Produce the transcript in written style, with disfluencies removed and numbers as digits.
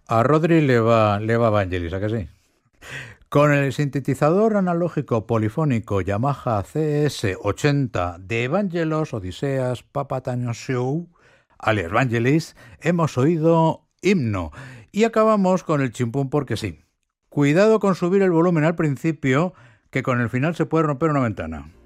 A Rodri le va Vangelis, ¿a que sí? Con el sintetizador analógico polifónico Yamaha CS80 de Evangelos Odiseas Papatano Show, alias Vangelis, hemos oído Himno y acabamos con el chimpún porque sí. Cuidado con subir el volumen al principio, que con el final se puede romper una ventana.